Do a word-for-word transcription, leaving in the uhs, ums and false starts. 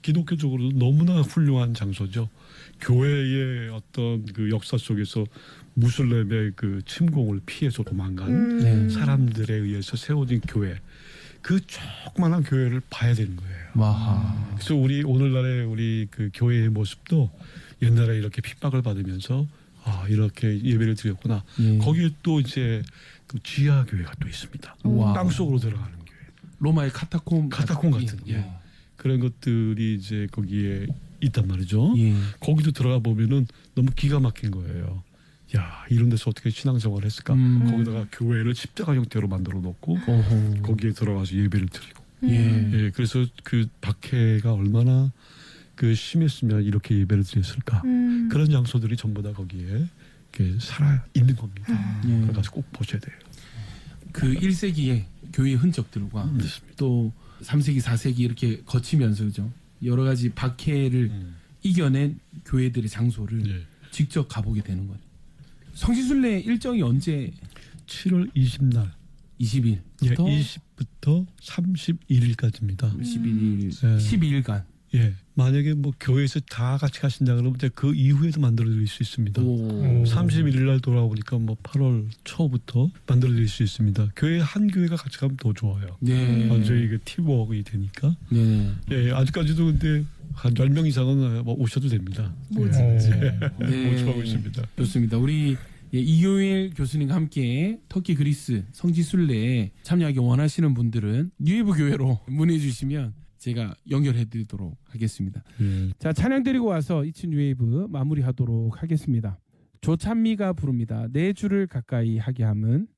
기독교적으로도 너무나 훌륭한 장소죠. 교회의 어떤 그 역사 속에서 무슬림의 그 침공을 피해서 도망간 음. 네. 사람들에 의해서 세워진 교회, 그 조그만한 교회를 봐야 되는 거예요. 와. 그래서 우리 오늘날의 우리 그 교회의 모습도 옛날에 이렇게 핍박을 받으면서 아 이렇게 예배를 드렸구나. 예. 거기에 또 이제 그 지하 교회가 또 있습니다. 와. 땅 속으로 들어가는 교회. 로마의 카타콤 카타콤 같은 예. 예. 그런 것들이 이제 거기에 있단 말이죠. 예. 거기도 들어가 보면은 너무 기가 막힌 거예요. 야 이런 데서 어떻게 신앙생활을 했을까? 음. 거기다가 교회를 십자가 형태로 만들어 놓고 어허. 거기에 들어가서 예배를 드리고. 예. 예, 그래서 그 박해가 얼마나 그 심했으면 이렇게 예배를 드렸을까? 음. 그런 장소들이 전부 다 거기에 이렇게 살아 있는 겁니다. 예. 그걸 가서 꼭 보셔야 돼요. 그 일 세기의 교회의 흔적들과 음. 또 삼 세기, 사 세기 이렇게 거치면서 그죠? 여러 가지 박해를 음. 이겨낸 교회들의 장소를 예. 직접 가보게 되는 거예요. 성지순례 일정이 언제? 칠월 이십날. 이십 일. 예, 이십부터 삼십일 일까지입니다. 십일 일, 예. 십이 일간. 예, 만약에 뭐 교회에서 다 같이 가신다 그러면 이제 그 이후에도 만들어 드릴 수 있습니다. 오. 삼십일 일 날 돌아오니까 뭐 팔월 초부터 만들어 드릴 수 있습니다. 교회 한 교회가 같이 가면 더 좋아요. 네. 완전히 이게 팀워크가 되니까. 네. 예, 아직까지도 근데 한 열 명 이상은 뭐 오셔도 됩니다. 뭐지? 예. 네. 모집하고 있습니다. 좋습니다. 우리 예, 이효일 교수님과 함께 터키 그리스 성지순례에 참여하기 원하시는 분들은 뉴웨이브 교회로 문의해 주시면 제가 연결해 드리도록 하겠습니다. 예. 자, 찬양 드리고 와서 이츠 뉴웨이브 마무리하도록 하겠습니다. 조찬미가 부릅니다. 내 주를 가까이 하게 함은.